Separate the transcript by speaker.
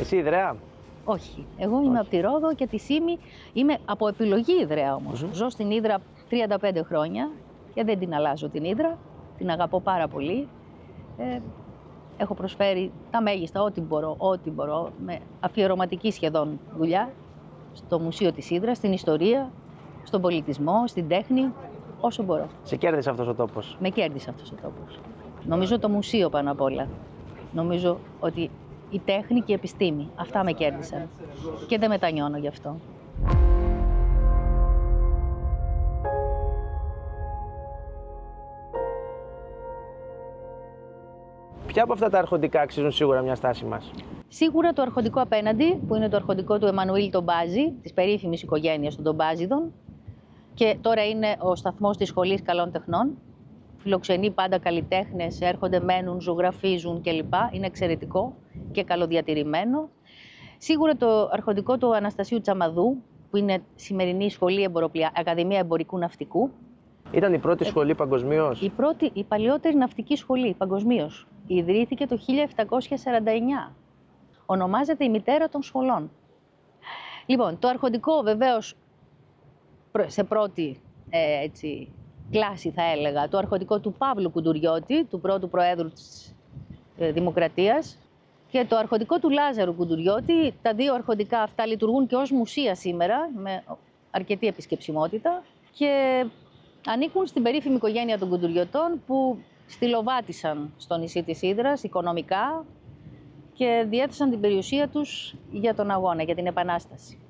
Speaker 1: Εσύ Ιδραία?
Speaker 2: Όχι. Εγώ είμαι από τη Ρόδο και τη Σύμη. Είμαι από επιλογή Ιδραία όμως. Ζω στην Ύδρα 35 χρόνια και δεν την αλλάζω την Ύδρα. Την αγαπώ πάρα πολύ. Έχω προσφέρει τα μέγιστα, ό,τι μπορώ, με αφιερωματική σχεδόν δουλειά στο Μουσείο της Ύδρας, στην ιστορία, στον πολιτισμό, στην τέχνη, όσο μπορώ.
Speaker 1: Σε κέρδισε αυτός ο τόπος?
Speaker 2: Με κέρδισε αυτός ο τόπος. Νομίζω το μουσείο πάνω απ' όλα. Νομίζω ότι η τέχνη και η επιστήμη, αυτά με κέρδισαν και δεν μετανιώνω γι' αυτό.
Speaker 1: Ποια από αυτά τα αρχοντικά αξίζουν σίγουρα μια στάση μας?
Speaker 2: Σίγουρα το αρχοντικό απέναντι, που είναι το αρχοντικό του Εμμανουήλ Τομπάζη, της περίφημης οικογένειας των Τομπάζιδων, και τώρα είναι ο σταθμός της Σχολής Καλών Τεχνών. Φιλοξενεί πάντα καλλιτέχνες, έρχονται, μένουν, ζωγραφίζουν κλπ. Είναι εξαιρετικό και καλοδιατηρημένο. Σίγουρα το αρχοντικό του Αναστασίου Τσαμαδού, που είναι σημερινή σχολή Ακαδημία Εμπορικού Ναυτικού.
Speaker 1: Ήταν η πρώτη σχολή παγκοσμίως?
Speaker 2: Η παλιότερη ναυτική σχολή παγκοσμίως. Ιδρύθηκε το 1749. Ονομάζεται η μητέρα των σχολών. Λοιπόν, το αρχοντικό βεβαίως σε πρώτη κλάση θα έλεγα, το αρχοντικό του Παύλου Κουντουριώτη, του πρώτου Προέδρου της Δημοκρατίας, και το αρχοντικό του Λάζαρου Κουντουριώτη. Τα δύο αρχοντικά αυτά λειτουργούν και ως μουσεία σήμερα, με αρκετή επισκεψιμότητα, και ανήκουν στην περίφημη οικογένεια των Κουντουριωτών, που στυλοβάτησαν στο νησί της Ύδρας οικονομικά και διέθεσαν την περιουσία τους για τον αγώνα, για την Επανάσταση.